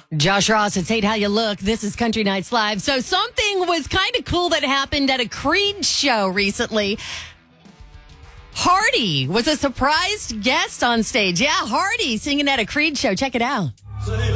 Josh Ross, it's Hate How You Look. This is Country Nights Live. So something was kind of cool that happened at a Creed show recently. Hardy was a surprised guest on stage. Yeah, Hardy singing at a Creed show. Check it out. Say